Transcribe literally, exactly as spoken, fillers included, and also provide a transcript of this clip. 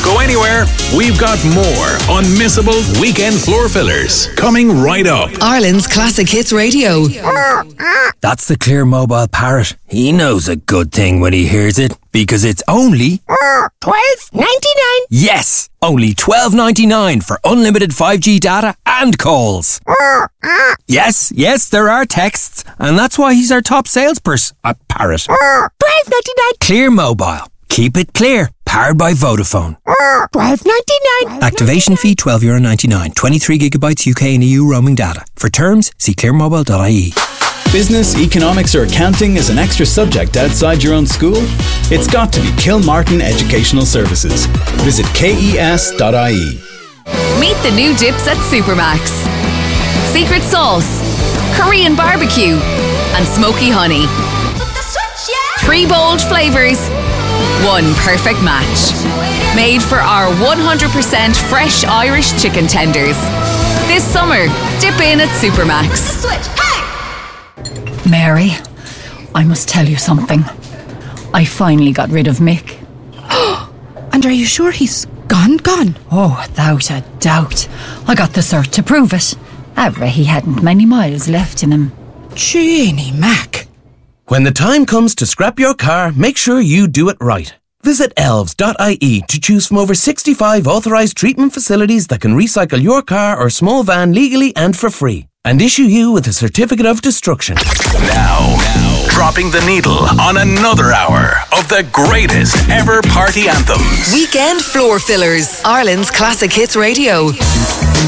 go anywhere. We've got more unmissable weekend floor fillers coming right up. Ireland's Classic Hits Radio. That's the Clear Mobile Parrot. He knows a good thing when he hears it, because it's only twelve ninety-nine. Yes, only twelve ninety-nine for unlimited five G data and calls. Yes, yes, there are texts, and that's why he's our top salesperson. A parrot. twelve ninety-nine. Clear Mobile. Keep it clear. Powered by Vodafone. twelve ninety-nine. Activation fee twelve euro ninety-nine. twenty-three gigabytes U K and E U roaming data. For terms, see clear mobile dot I E. Business, economics or accounting is an extra subject outside your own school? It's got to be Kilmartin Educational Services. Visit K E S dot I E. Meet the new dips at Supermax. Secret sauce, Korean barbecue, and smoky honey. Three bold flavours, one perfect match. Made for our one hundred percent fresh Irish chicken tenders. This summer, dip in at Supermax. Mary, I must tell you something. I finally got rid of Mick. And are you sure he's gone, gone? Oh, without a doubt. I got the cert to prove it. However, he hadn't many miles left in him. Jeannie Mac. When the time comes to scrap your car, make sure you do it right. Visit elves dot I E to choose from over sixty-five authorised treatment facilities that can recycle your car or small van legally and for free, and issue you with a certificate of destruction. Now, now, dropping the needle on another hour of the greatest ever party anthems. Weekend floor fillers. Ireland's Classic Hits Radio.